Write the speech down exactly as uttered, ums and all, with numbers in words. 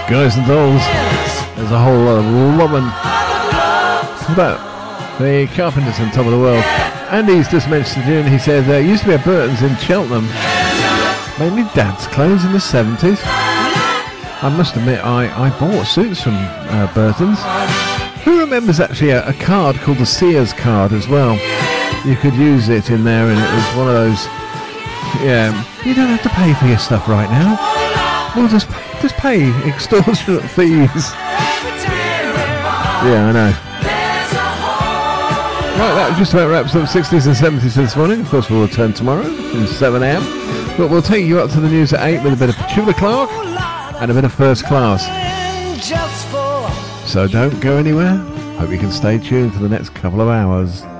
Guys and Dolls. There's a whole lot of woman. But the Carpenters on Top of the World. Andy's just mentioned it. He said there used to be a Burton's in Cheltenham. Mainly dad's clothes in the seventies. I must admit, I, I bought suits from uh, Burton's. Who remembers actually a, a card called the Sears card as well? You could use it in there, and it was one of those. Yeah, you don't have to pay for your stuff right now. Well, just just pay extortionate fees. Yeah, I know. Right, that just about wraps up sixties and seventies this morning. Of course, we'll return tomorrow from seven a.m. But we'll take you up to the news at eight with a bit of Petula Clark and a bit of First Class. So don't go anywhere. Hope you can stay tuned for the next couple of hours.